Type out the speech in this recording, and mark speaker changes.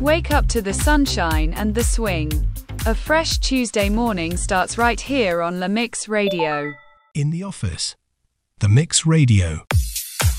Speaker 1: Wake up to the sunshine and the swing. A fresh Tuesday morning starts right here on La Mix Radio.
Speaker 2: In the office. The Mix Radio.